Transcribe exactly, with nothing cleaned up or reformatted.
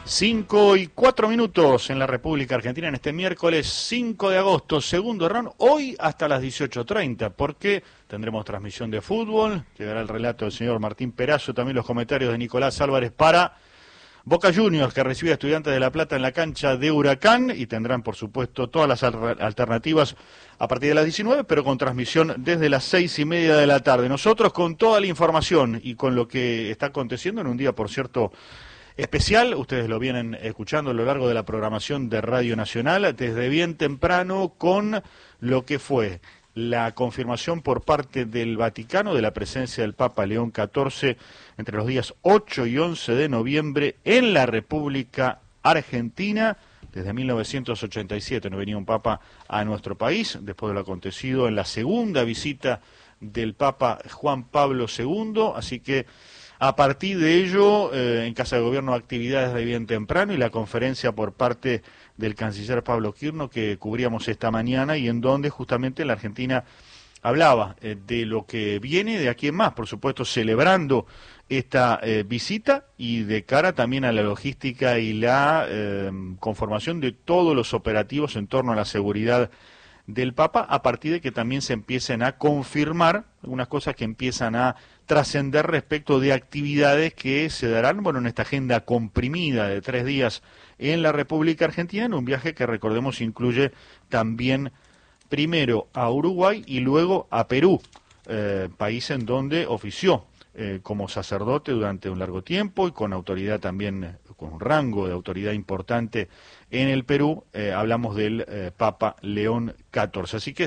Cinco y cuatro minutos en la República Argentina en este miércoles cinco de agosto, segundo round, hoy hasta las dieciocho treinta, porque tendremos transmisión de fútbol, llegará el relato del señor Martín Perazo, también los comentarios de Nicolás Álvarez para Boca Juniors, que recibe a Estudiantes de La Plata en la cancha de Huracán, y tendrán, por supuesto, todas las alternativas a partir de las diecinueve, pero con transmisión desde las seis y media de la tarde. Nosotros con toda la información y con lo que está aconteciendo en un día, por cierto, especial, ustedes lo vienen escuchando a lo largo de la programación de Radio Nacional, desde bien temprano con lo que fue la confirmación por parte del Vaticano de la presencia del Papa León catorce entre los días ocho y once de noviembre en la República Argentina. Desde mil novecientos ochenta y siete no venía un Papa a nuestro país, después de lo acontecido en la segunda visita del Papa Juan Pablo segundo, así que a partir de ello, eh, en Casa de Gobierno, actividades de bien temprano y la conferencia por parte del canciller Pablo Quirno que cubríamos esta mañana y en donde justamente la Argentina hablaba eh, de lo que viene de aquí en más, por supuesto celebrando esta eh, visita y de cara también a la logística y la eh, conformación de todos los operativos en torno a la seguridad del Papa, a partir de que también se empiecen a confirmar algunas cosas que empiezan a trascender respecto de actividades que se darán, bueno, en esta agenda comprimida de tres días en la República Argentina, en un viaje que, recordemos, incluye también primero a Uruguay y luego a Perú, eh, país en donde ofició eh, como sacerdote durante un largo tiempo y con autoridad también, con un rango de autoridad importante en el Perú. Eh, hablamos del eh, Papa León catorce. Así que